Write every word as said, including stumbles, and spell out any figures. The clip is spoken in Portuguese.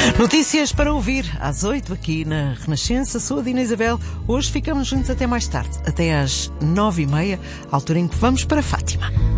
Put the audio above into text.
Notícias para ouvir às oito aqui na Renascença. Sou a Dina Isabel. Hoje ficamos juntos até mais tarde, até às nove e meia, altura em que vamos para Fátima.